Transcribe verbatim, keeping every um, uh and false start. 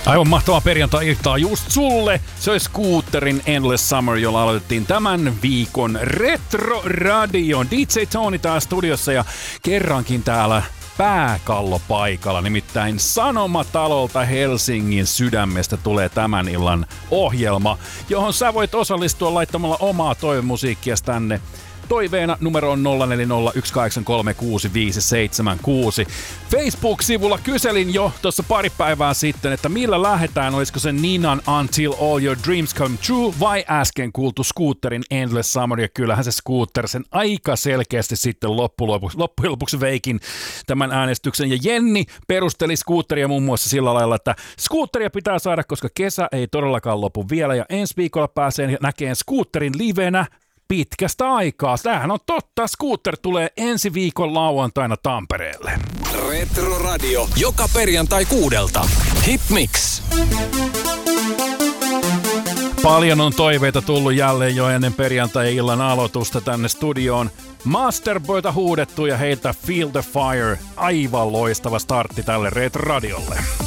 Aivan mahtavaa perjantai-iltaa just sulle. Se olisi Scooterin Endless Summer, jolla aloitettiin tämän viikon Retro Radio. D J Tony taas studiossa ja kerrankin täällä pääkallopaikalla. Nimittäin Sanomatalolta Helsingin sydämestä tulee tämän illan ohjelma, johon sä voit osallistua laittamalla omaa toivemusiikkia tänne. Toiveena numero on nolla neljä nolla yksi kahdeksan kolme kuusi viisi seitsemän kuusi. Facebook-sivulla kyselin jo tuossa pari päivää sitten, että millä lähdetään, olisiko se Ninan Until All Your Dreams Come True vai äsken kuultu Scooterin Endless Summer, ja kyllähän se Scooter sen aika selkeästi sitten loppujen lopuksi, loppujen lopuksi veikin tämän äänestyksen, ja Jenni perusteli Scooteria muun muassa sillä lailla, että Scooteria pitää saada, koska kesä ei todellakaan lopu vielä, ja ensi viikolla pääsee näkemään Scooterin livenä pitkästä aikaa. Tämähän on totta. Scooter tulee ensi viikon lauantaina Tampereelle. Retro Radio. Joka perjantai kuudelta. Hitmix. Paljon on toiveita tullut jälleen jo ennen perjantai-illan aloitusta tänne studioon. Masterboyta huudettu ja heiltä Feel the Fire. Aivan loistava startti tälle Retro Radiolle.